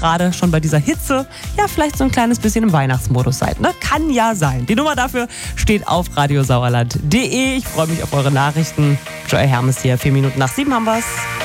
gerade schon bei dieser Hitze ja vielleicht so ein kleines bisschen im Weihnachtsmodus seid. Ne? Kann ja sein. Die Nummer dafür steht auf radiosauerland.de. Ich freue mich auf eure Nachrichten. Joy Hermes hier, 7 Minuten nach 7 haben wir's.